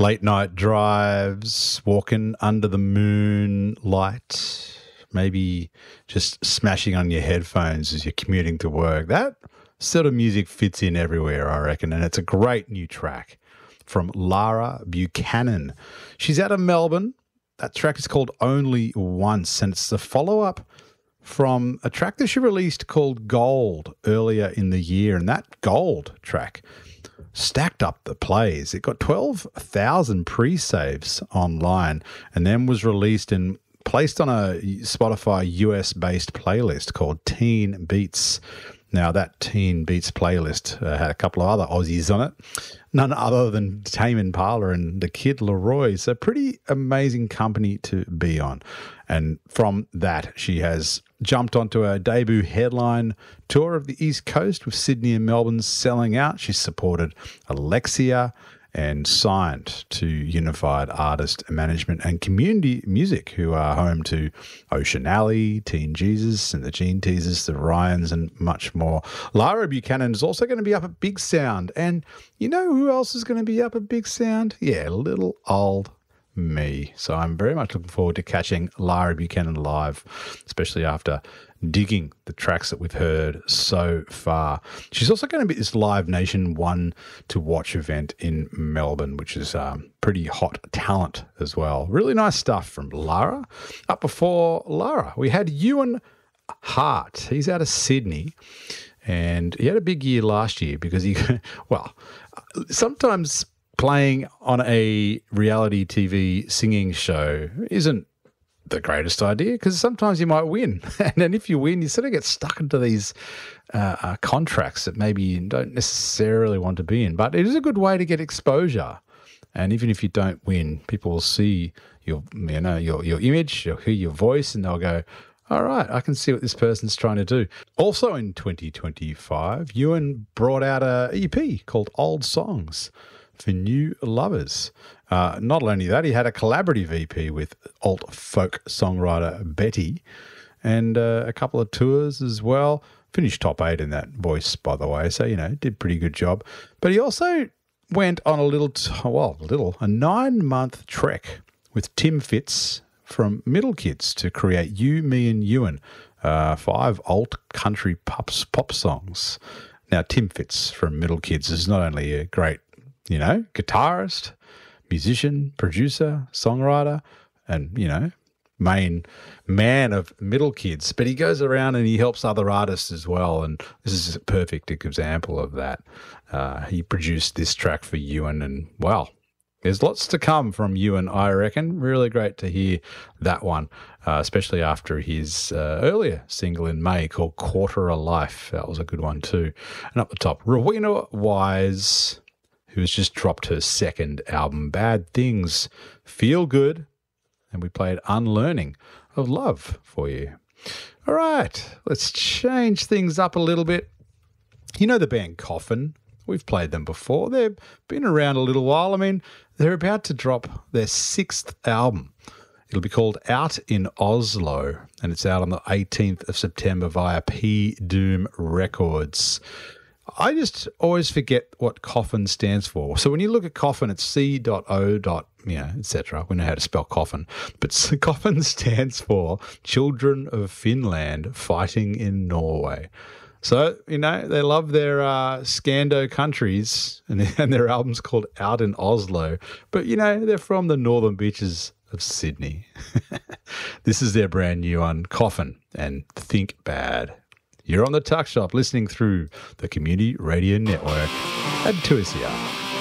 Late night drives, walking under the moonlight, maybe just smashing on your headphones as you're commuting to work. That sort of music fits in everywhere, I reckon, and it's a great new track from Lara Buchanan. She's out of Melbourne. That track is called Only Once, and it's the follow-up from a track that she released called Gold earlier in the year, and that Gold track stacked up the plays. It got 12,000 pre-saves online and then was released and placed on a Spotify US-based playlist called Teen Beats. Now, that Teen Beats playlist had a couple of other Aussies on it, none other than Tame Impala and the Kid Laroi. So pretty amazing company to be on. And from that, she has jumped onto a debut headline tour of the East Coast with Sydney and Melbourne selling out. She's supported Alexia and signed to Unified Artist Management and Community Music, who are home to Ocean Alley, Teen Jesus and the Gene Teasers, the Ryans, and much more. Lara Buchanan is also going to be up at Big Sound. And you know who else is going to be up at Big Sound? Yeah, little old me. So I'm very much looking forward to catching Lara Buchanan live, especially after digging the tracks that we've heard so far. She's also going to be at this Live Nation One to Watch event in Melbourne, which is pretty hot talent as well. Really nice stuff from Lara. Up before Lara, we had Ewan Hart. He's out of Sydney, and he had a big year last year because he, well, sometimes playing on a reality TV singing show isn't the greatest idea because sometimes you might win. And then if you win, you sort of get stuck into these contracts that maybe you don't necessarily want to be in. But it is a good way to get exposure. And even if you don't win, people will see your image, you'll hear your voice, and they'll go, all right, I can see what this person's trying to do. Also in 2025, Ewan brought out a EP called Old Songs for new lovers. Not only that, he had a collaborative EP with alt folk songwriter Betty and a couple of tours as well. Finished top 8 in that voice, by the way, so, did a pretty good job. But he also went on a 9-month trek with Tim Fitz from Middle Kids to create You, Me and Ewan, 5 alt country pop songs. Now, Tim Fitz from Middle Kids is not only a great guitarist, musician, producer, songwriter, and, main man of Middle Kids, but he goes around and he helps other artists as well, and this is a perfect example of that. He produced this track for Ewan, and, wow, there's lots to come from Ewan, I reckon. Really great to hear that one, especially after his earlier single in May called Quarter of Life. That was a good one too. And up the top, Rowena Wise, who has just dropped her second album, Bad Things Feel Good, and we played Unlearning of Love for you. All right, let's change things up a little bit. You know the band Coffin? We've played them before. They've been around a little while. I mean, they're about to drop their 6th album. It'll be called Out in Oslo, and it's out on the 18th of September via P Doom Records. I just always forget what Coffin stands for. So when you look at Coffin, it's C.O. etc. We know how to spell Coffin. But Coffin stands for Children of Finland Fighting in Norway. So, they love their Scando countries, and their album's called Out in Oslo. But, they're from the northern beaches of Sydney. This is their brand new one, Coffin and Think Bad. You're on the Tuck Shop listening through the Community Radio Network at 2SER.